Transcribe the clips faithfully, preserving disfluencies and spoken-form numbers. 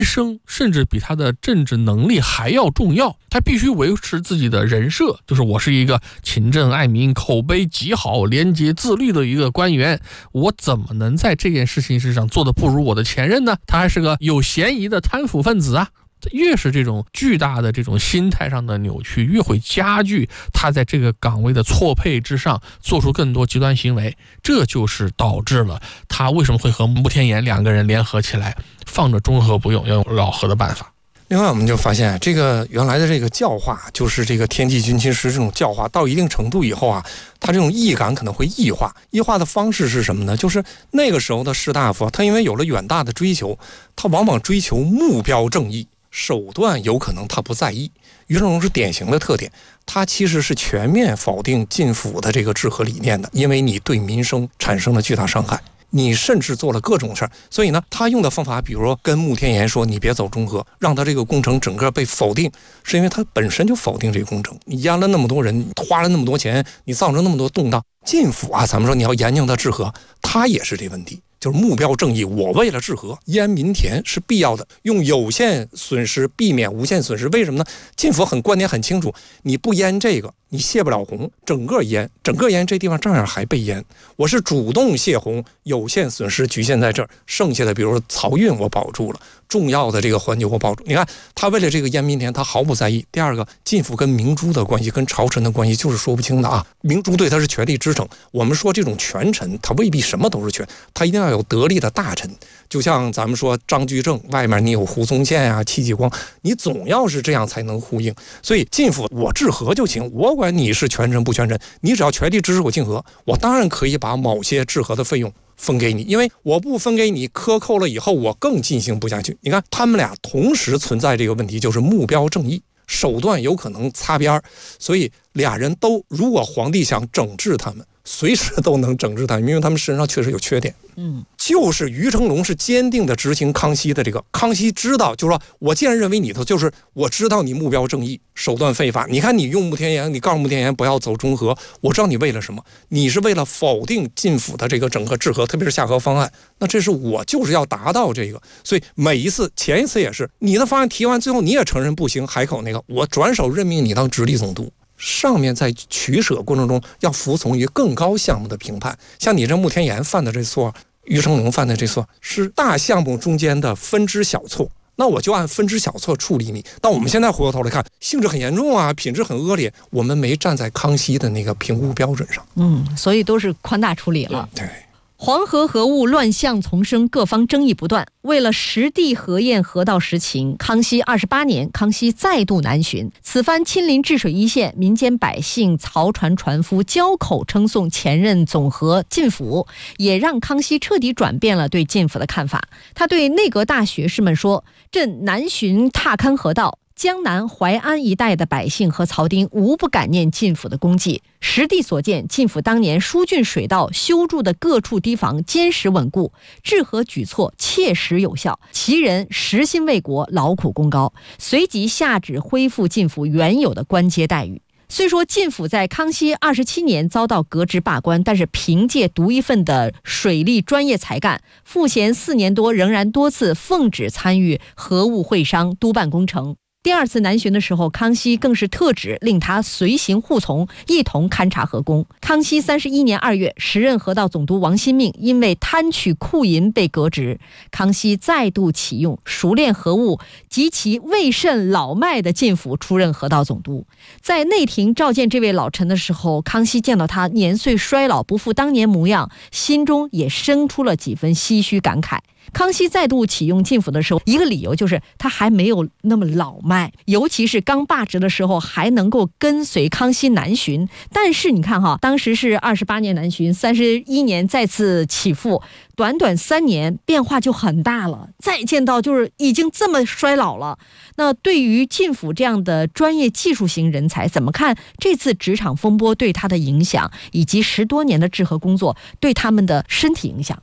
生甚至比他的政治能力还要重要，他必须维持自己的人设，就是我是一个勤政爱民、口碑极好、廉洁自律的一个官员，我怎么能在这件事情上做得不如我的前任呢？他还是个有嫌疑的贪腐分子啊！越是这种巨大的这种心态上的扭曲，越会加剧他在这个岗位的错配之上做出更多极端行为，这就是导致了他为什么会和穆天言两个人联合起来，放着中和不用，要用老和的办法。 另外我们就发现，这个原来的这个教化，就是这个天地军亲师这种教化到一定程度以后啊，他这种义感可能会异化。异化的方式是什么呢？就是那个时候的士大夫，他因为有了远大的追求，他往往追求目标正义，手段有可能他不在意。于正荣是典型的特点，他其实是全面否定晋府的这个治和理念的，因为你对民生产生了巨大伤害，你甚至做了各种事儿，所以呢，他用的方法，比如说跟穆天言说你别走中和，让他这个工程整个被否定，是因为他本身就否定这个工程。你压了那么多人，花了那么多钱，你造成那么多动荡。晋府啊，咱们说你要严禁他治和，他也是这问题。就是目标正义，我为了治和淹民田是必要的，用有限损失避免无限损失。为什么呢？晋府很观点很清楚，你不淹这个，你泄不了洪，整个淹，整个淹这地方照样还被淹。我是主动泄洪，有限损失局限在这儿，剩下的比如说漕运我保住了，重要的这个环节我保住。你看他为了这个淹民田，他毫不在意。第二个，晋府跟明珠的关系，跟朝臣的关系就是说不清的啊。明珠对他是权力支撑，我们说这种权臣，他未必什么都是权，他一定要有得力的大臣。就像咱们说张居正，外面你有胡宗宪啊、戚继光，你总要是这样才能呼应。所以晋府我治和就行，我管你是权臣不权臣，你只要全力支持我晋和，我当然可以把某些治和的费用分给你，因为我不分给你，克扣了以后我更进行不下去。你看他们俩同时存在这个问题，就是目标正义，手段有可能擦边，所以俩人都，如果皇帝想整治他们，随时都能整治他们，因为他们身上确实有缺点。嗯，就是于成龙是坚定的执行康熙的这个，康熙知道，就是说我既然认为你的，就是我知道你目标正义，手段非法。你看你用穆天言，你告诉穆天言不要走中和，我知道你为了什么，你是为了否定晋府的这个整个治和，特别是下和方案。那这是我就是要达到这个，所以每一次，前一次也是你的方案提完，最后你也承认不行，海口那个我转手任命你当直隶总督。上面在取舍过程中要服从于更高项目的评判，像你这穆天言犯的这错，于成龙犯的这错是大项目中间的分支小错，那我就按分支小错处理你。但我们现在回过头来看，性质很严重啊，品质很恶劣，我们没站在康熙的那个评估标准上， 嗯，所以都是宽大处理了。 对。 黄河河务乱象丛生，各方争议不断。为了实地核验河道实情，康熙二十八年，康熙再度南巡。此番亲临治水一线，民间百姓、漕船船夫交口称颂前任总和晋府，也让康熙彻底转变了对晋府的看法。他对内阁大学士们说：“朕南巡踏勘河道，江南淮安一带的百姓和漕丁无不感念晋府的功绩。实地所见，晋府当年疏浚水道修筑的各处堤防坚实稳固，治河举措切实有效，其人实心为国，劳苦功高。随即下旨恢复晋府原有的官阶待遇。”虽说晋府在康熙二十七年遭到革职罢官，但是凭借独一份的水利专业才干，赋闲四年多仍然多次奉旨参与河务会商，督办工程。第二次南巡的时候，康熙更是特旨令他随行护从，一同勘察河工。康熙三十一年二月，时任河道总督王新命因为贪取库银被革职，康熙再度启用熟练河务及其未甚老迈的晋府出任河道总督。在内廷召见这位老臣的时候，康熙见到他年岁衰老，不复当年模样，心中也生出了几分唏嘘感慨。康熙再度启用晋府的时候，一个理由就是他还没有那么老迈，尤其是刚罢职的时候还能够跟随康熙南巡。但是你看哈，当时是二十八年南巡，三十一年再次起复，短短三年变化就很大了。再见到就是已经这么衰老了。那对于晋府这样的专业技术型人才，怎么看这次职场风波对他的影响，以及十多年的治河工作对他们的身体影响？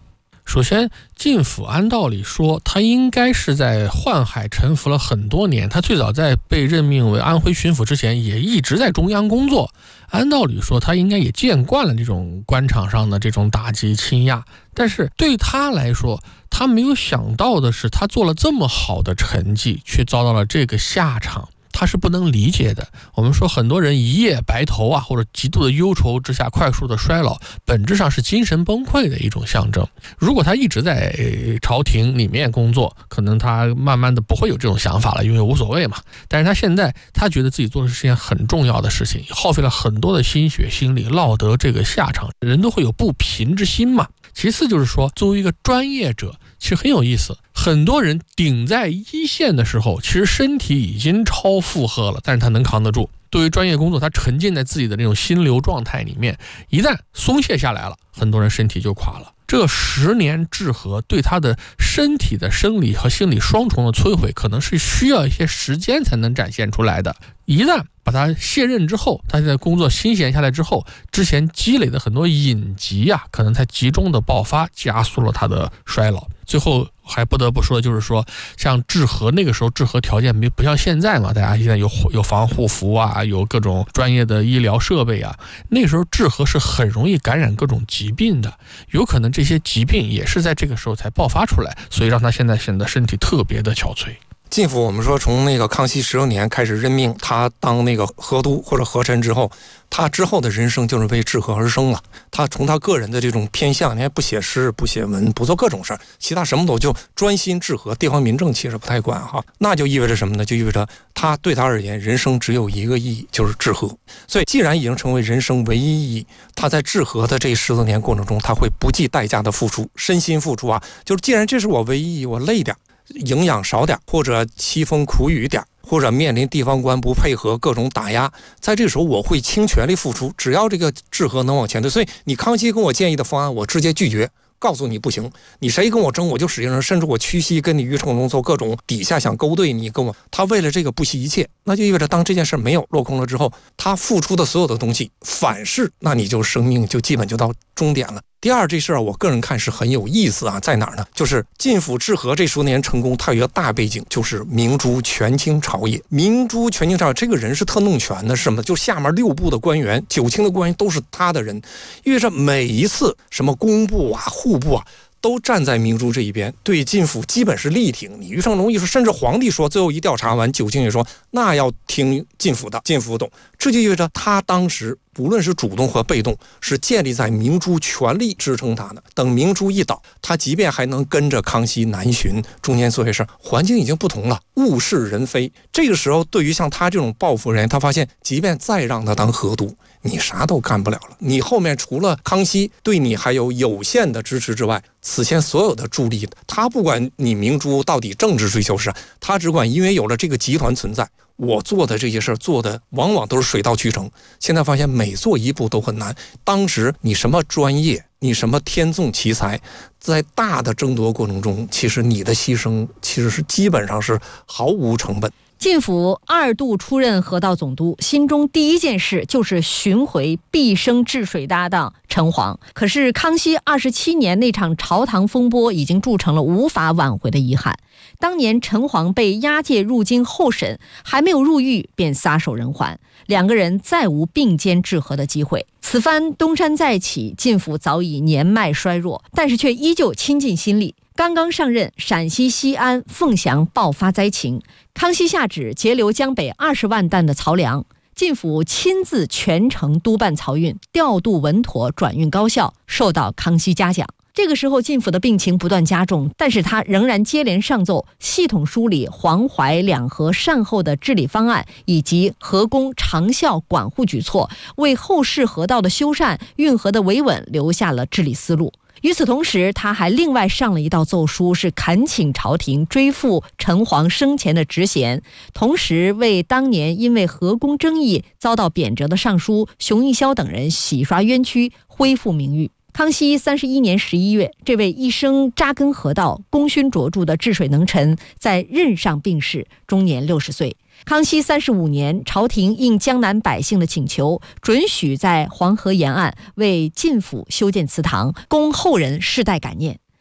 首先，晋府按道理说，他应该是在宦海沉浮了很多年。他最早在被任命为安徽巡抚之前，也一直在中央工作。按道理说，他应该也见惯了这种官场上的这种打击倾轧。但是对他来说，他没有想到的是，他做了这么好的成绩，却遭到了这个下场。他是不能理解的。我们说很多人一夜白头啊，或者极度的忧愁之下快速的衰老，本质上是精神崩溃的一种象征。如果他一直在朝廷里面工作，可能他慢慢的不会有这种想法了，因为无所谓嘛。但是他现在他觉得自己做的是件很重要的事情，耗费了很多的心血心力，落得这个下场，人都会有不平之心嘛。其次就是说，作为一个专业者，其实很有意思，很多人顶在一线的时候，其实身体已经超负荷了，但是他能扛得住。对于专业工作，他沉浸在自己的那种心流状态里面，一旦松懈下来了，很多人身体就垮了。这十年治河对他的身体的生理和心理双重的摧毁，可能是需要一些时间才能展现出来的。一旦把他卸任之后，他在工作新闲下来之后，之前积累的很多隐疾啊，可能才集中的爆发，加速了他的衰老。最后还不得不说，就是说像治河那个时候治河条件没不像现在嘛，大家现在有有防护服啊，有各种专业的医疗设备啊，那时候治河是很容易感染各种疾病的，有可能这些疾病也是在这个时候才爆发出来，所以让他现在显得身体特别的憔悴。 晋府我们说从那个康熙十六年开始任命他当那个河督或者河臣之后，他之后的人生就是为治河而生了。他从他个人的这种偏向，你还不写诗不写文不做各种事儿，其他什么都就专心治河，地方民政其实不太管哈。那就意味着什么呢？就意味着他对他而言人生只有一个意义，就是治河。所以既然已经成为人生唯一意义，他在治河的这十多年过程中，他会不计代价的付出，身心付出啊。就是既然这是我唯一意义，我累点，营养少点，或者凄风苦雨点，或者面临地方官不配合各种打压，在这个时候我会倾全力付出，只要这个治河能往前推。所以你康熙跟我建议的方案，我直接拒绝，告诉你不行，你谁跟我争我就使劲人，甚至我屈膝跟你于承宗做各种底下想勾兑你跟我，他为了这个不惜一切。那就意味着当这件事没有落空了之后，他付出的所有的东西反噬，那你就生命就基本就到终点了。第二，这事儿我个人看是很有意思啊，在哪儿呢？就是晋府治河这十多年成功，它有一个大背景，就是明珠权倾朝野。明珠权倾朝野，这个人是特弄权的，是什么？就下面六部的官员、九卿的官员都是他的人，因为这每一次什么工部啊、户部啊，都站在明珠这一边，对晋府基本是力挺。你于承宗一说，甚至皇帝说，最后一调查完，九卿也说那要听晋府的，晋府懂。这就意味着他当时无论是主动和被动，是建立在明珠全力支撑他的。等明珠一倒，他即便还能跟着康熙南巡，中间做些事，环境已经不同了，物是人非。这个时候，对于像他这种抱负人，他发现，即便再让他当河督，你啥都干不了了。你后面除了康熙对你还有有限的支持之外，此前所有的助力，他不管你明珠到底政治追求是，他只管因为有了这个集团存在，我做的这些事儿做的往往都是水到渠成。现在发现每做一步都很难。当时你什么专业，你什么天纵奇才，在大的争夺过程中，其实你的牺牲其实是基本上是毫无成本。 晋府二度出任河道总督，心中第一件事就是寻回毕生治水搭档陈璜。可是康熙二十七年那场朝堂风波已经铸成了无法挽回的遗憾。当年陈璜被押解入京候审，还没有入狱便撒手人寰，两个人再无并肩治河的机会。此番东山再起，晋府早已年迈衰弱，但是却依旧倾尽心力。刚刚上任，陕西西安、凤翔爆发灾情，康熙下旨截留江北二十万担的漕粮，晋府亲自全程督办漕运，调度稳妥，转运高效，受到康熙嘉奖。这个时候晋府的病情不断加重，但是他仍然接连上奏，系统梳理黄淮两河善后的治理方案以及河工长效管护举措，为后世河道的修缮、运河的维稳留下了治理思路。与此同时，他还另外上了一道奏书，是恳请朝廷追复陈璜生前的职衔，同时为当年因为河工争议遭到贬谪的尚书熊一霄等人洗刷冤屈，恢复名誉。康熙三十一年十一月，这位一生扎根河道、功勋卓著的治水能臣在任上病逝，终年六十岁。康熙三十五年，朝廷应江南百姓的请求，准许在黄河沿岸为晋府修建祠堂，供后人世代感念。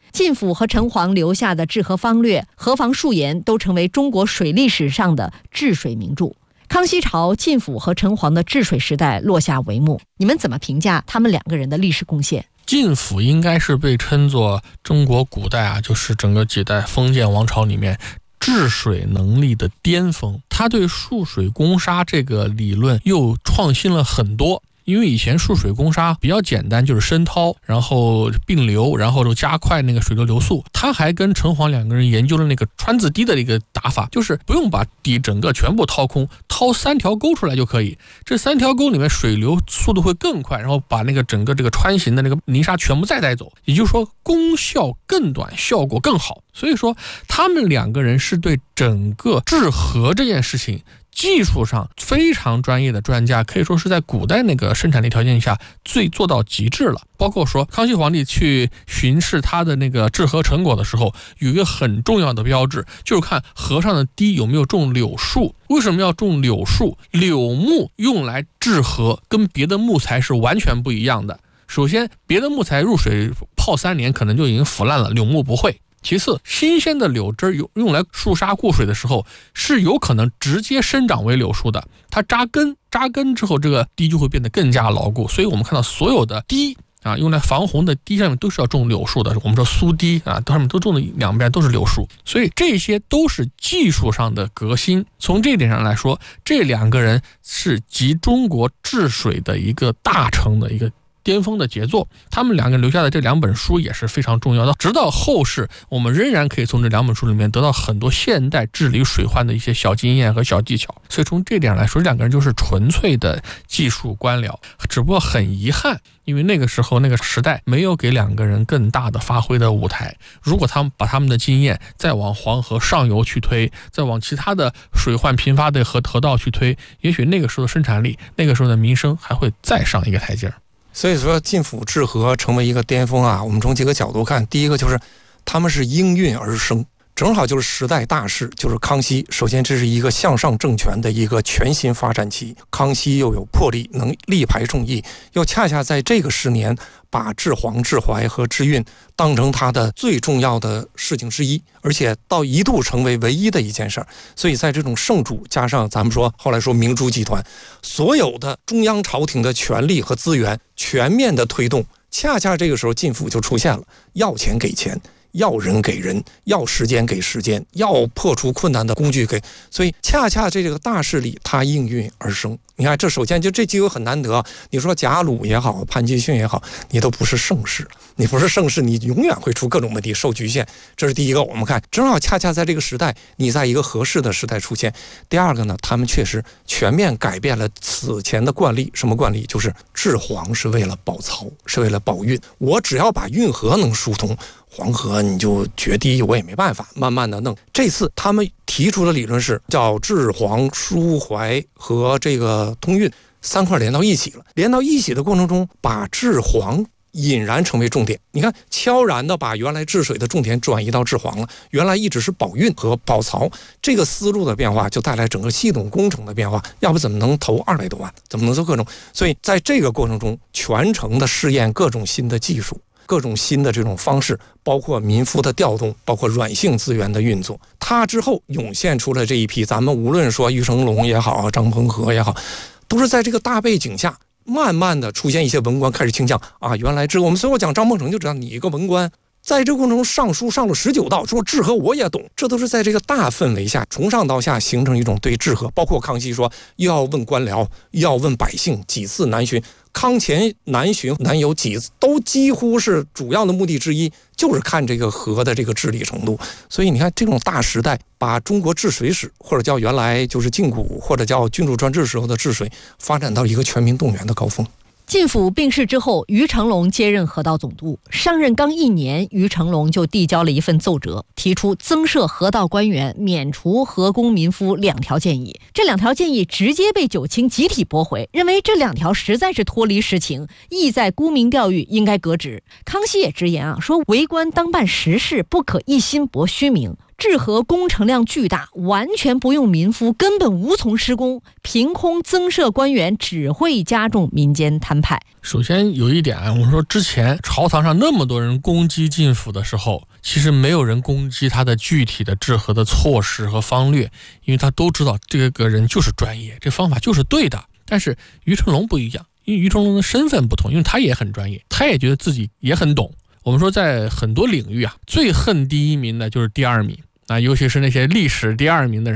晋府和陈璜留下的治河方略、河防数言都成为中国水利史上的治水名著。康熙朝晋府和陈璜的治水时代落下帷幕，你们怎么评价他们两个人的历史贡献？ 晋府应该是被称作中国古代啊，就是整个几代封建王朝里面治水能力的巅峰。他对蓄水攻沙这个理论又创新了很多。因为以前蓄水攻沙比较简单，就是深掏，然后并流，然后就加快那个水流流速。他还跟陈璜两个人研究了那个川字堤的一个打法，就是不用把堤整个全部掏空，掏三条沟出来就可以。这三条沟里面水流速度会更快，然后把那个整个这个穿行的那个泥沙全部再带走，也就是说功效更短，效果更好。所以说他们两个人是对整个治河这件事情技术上非常专业的专家，可以说是在古代那个生产力条件下最做到极致了。包括说康熙皇帝去巡视他的那个治河成果的时候，有一个很重要的标志，就是看河上的堤有没有种柳树。为什么要种柳树？柳木用来治河跟别的木材是完全不一样的。首先，别的木材入水泡三年可能就已经腐烂了，柳木不会。其次，新鲜的柳枝用用来束沙固水的时候，是有可能直接生长为柳树的。它扎根，扎根之后，这个堤就会变得更加牢固。所以我们看到所有的堤啊，用来防洪的堤上面都是要种柳树的。我们说苏堤啊，上面都种的两边都是柳树。所以这些都是技术上的革新。从这一点上来说，这两个人是集中国治水的一个大成的一个巅峰的杰作。他们两个留下的这两本书也是非常重要的，直到后世我们仍然可以从这两本书里面得到很多现代治理水患的一些小经验和小技巧。所以从这点来说，这两个人就是纯粹的技术官僚。只不过很遗憾，因为那个时候那个时代没有给两个人更大的发挥的舞台。如果他们把他们的经验再往黄河上游去推，再往其他的水患频发的河河道去推，也许那个时候的生产力，那个时候的民生还会再上一个台阶。 所以说晋府治河成为一个巅峰啊，我们从几个角度看。第一个就是他们是应运而生，正好就是时代大势，就是康熙。首先这是一个向上政权的一个全新发展期，康熙又有魄力，能力排众议，又恰恰在这个十年把治黄、治淮和治运当成他的最重要的事情之一，而且到一度成为唯一的一件事儿。所以在这种圣主加上咱们说后来说明珠集团，所有的中央朝廷的权力和资源全面的推动，恰恰这个时候晋府就出现了，要钱给钱，要人给人，要时间给时间，要破除困难的工具给，所以恰恰这个大势力它应运而生。你看，这首先就这机会很难得。你说贾鲁也好，潘基训也好，你都不是盛世，你不是盛世，你永远会出各种问题，受局限。这是第一个。我们看，正好恰恰在这个时代，你在一个合适的时代出现。第二个呢，他们确实全面改变了此前的惯例。什么惯例？就是治黄是为了保曹，是为了保运。我只要把运河能疏通，黄河你就决堤，我也没办法，慢慢的弄。这次他们提出的理论是叫治黄、疏淮和这个通运三块连到一起了。连到一起的过程中，把治黄引然成为重点。你看，悄然的把原来治水的重点转移到治黄了。原来一直是保运和保曹，这个思路的变化就带来整个系统工程的变化。要不怎么能投二百多万？怎么能做各种？所以在这个过程中，全程的试验各种新的技术。各种新的这种方式，包括民夫的调动，包括软性资源的运作。它之后涌现出了这一批，咱们无论说俞成龙也好，张彭和也好，都是在这个大背景下，慢慢的出现一些文官开始倾向啊，原来这我们所有讲张梦成就知道，你一个文官在这个过程中上书上了十九道，说治河我也懂，这都是在这个大氛围下，从上到下形成一种对治河，包括康熙说又要问官僚，又要问百姓，几次南巡。康乾南巡南游几次，都几乎是主要的目的之一，就是看这个河的这个治理程度。所以你看，这种大时代把中国治水史，或者叫原来就是晋古，或者叫君主专制时候的治水，发展到一个全民动员的高峰。 晋府病逝之后，俞成龙接任河道总督。上任刚一年，俞成龙就递交了一份奏折，提出增设河道官员、免除河工民夫两条建议。这两条建议直接被九卿集体驳回，认为这两条实在是脱离实情，意在沽名钓誉，应该革职。康熙也直言啊，说为官当办实事，不可一心博虚名。 治河工程量巨大，完全不用民夫，根本无从施工，凭空增设官员只会加重民间摊派。 首先有一点，我们说之前朝堂上那么多人攻击晋府的时候，其实没有人攻击他的具体的治河的措施和方略，因为他都知道这个人就是专业，这方法就是对的。但是于成龙不一样，因为于成龙的身份不同，因为他也很专业，他也觉得自己也很懂。我们说在很多领域啊，最恨第一名的就是第二名啊，尤其是那些历史第二名的人。